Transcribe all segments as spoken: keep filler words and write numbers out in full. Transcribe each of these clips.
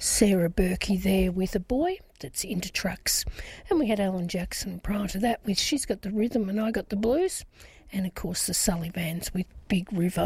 Sarah Berkey there with a boy that's into trucks. And we had Alan Jackson prior to that with She's Got the Rhythm and I Got the Blues. And of course the Sullivans with Big River.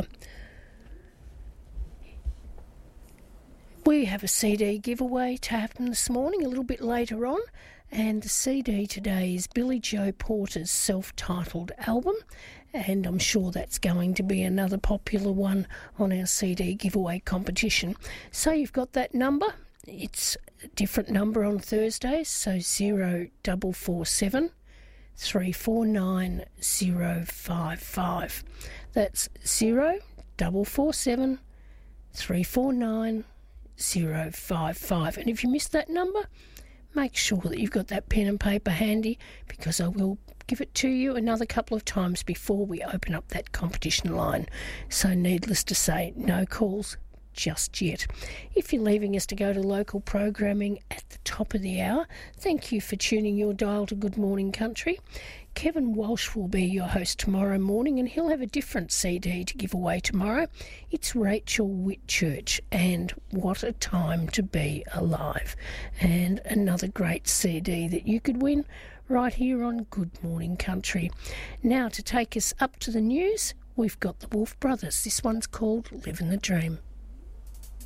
We have a C D giveaway to happen this morning a little bit later on. And the C D today is Billy Joe Porter's self-titled album. And I'm sure that's going to be another popular one on our C D giveaway competition. So you've got that number. It's a different number on Thursdays, so zero double four seven three four nine zero five five. That's zero double four seven three four nine zero five five. And if you missed that number, make sure that you've got that pen and paper handy, because I will give it to you another couple of times before we open up that competition line. So needless to say, no calls just yet. If you're leaving us to go to local programming at the top of the hour, thank you for tuning your dial to Good Morning Country. Kevin Walsh will be your host tomorrow morning, and he'll have a different C D to give away tomorrow. It's Rachel Whitchurch and What a Time to Be Alive. And another great C D that you could win right here on Good Morning Country. Now, to take us up to the news, we've got the Wolf Brothers. This one's called Living the Dream.